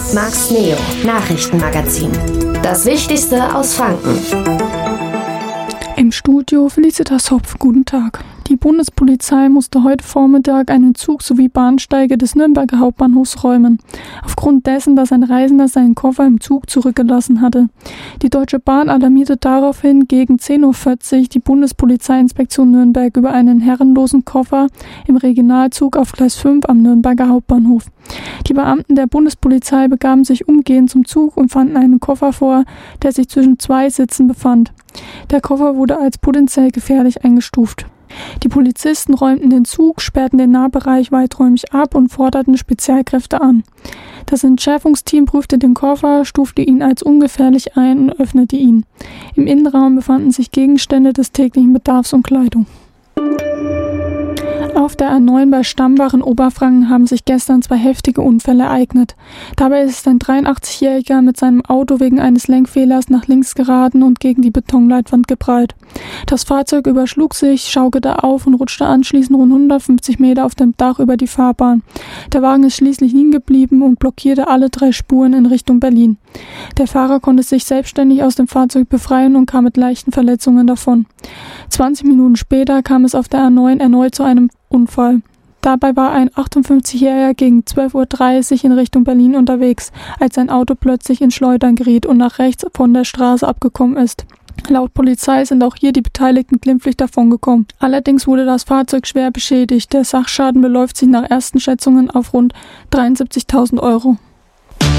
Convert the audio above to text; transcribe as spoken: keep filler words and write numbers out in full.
Max Neo, Nachrichtenmagazin. Das Wichtigste aus Franken. Im Studio Felicitas Hopf, guten Tag. Die Bundespolizei musste heute Vormittag einen Zug sowie Bahnsteige des Nürnberger Hauptbahnhofs räumen, aufgrund dessen, dass ein Reisender seinen Koffer im Zug zurückgelassen hatte. Die Deutsche Bahn alarmierte daraufhin gegen zehn Uhr vierzig die Bundespolizeiinspektion Nürnberg über einen herrenlosen Koffer im Regionalzug auf Gleis fünf am Nürnberger Hauptbahnhof. Die Beamten der Bundespolizei begaben sich umgehend zum Zug und fanden einen Koffer vor, der sich zwischen zwei Sitzen befand. Der Koffer wurde als potenziell gefährlich eingestuft. Die Polizisten räumten den Zug, sperrten den Nahbereich weiträumig ab und forderten Spezialkräfte an. Das Entschärfungsteam prüfte den Koffer, stufte ihn als ungefährlich ein und öffnete ihn. Im Innenraum befanden sich Gegenstände des täglichen Bedarfs und Kleidung. Auf der A neun bei Stambach in Oberfranken haben sich gestern zwei heftige Unfälle ereignet. Dabei ist ein dreiundachtzigjähriger mit seinem Auto wegen eines Lenkfehlers nach links geraten und gegen die Betonleitwand geprallt. Das Fahrzeug überschlug sich, schaukelte auf und rutschte anschließend rund hundertfünfzig Meter auf dem Dach über die Fahrbahn. Der Wagen ist schließlich liegen geblieben und blockierte alle drei Spuren in Richtung Berlin. Der Fahrer konnte sich selbstständig aus dem Fahrzeug befreien und kam mit leichten Verletzungen davon. zwanzig Minuten später kam es auf der A neun erneut zu einem Unfall. Dabei war ein achtundfünfzigjähriger gegen zwölf Uhr dreißig in Richtung Berlin unterwegs, als sein Auto plötzlich ins Schleudern geriet und nach rechts von der Straße abgekommen ist. Laut Polizei sind auch hier die Beteiligten glimpflich davongekommen. Allerdings wurde das Fahrzeug schwer beschädigt. Der Sachschaden beläuft sich nach ersten Schätzungen auf rund dreiundsiebzigtausend Euro.